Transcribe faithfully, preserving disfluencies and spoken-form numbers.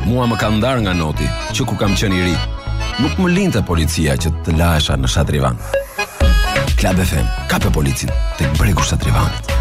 mua më ka ndarë nga noti që kur kam qenë i ri, nuk më linte policia që të lahesha në Shatrivan. Klab F M, kape policin tek bregu Shatrivanit.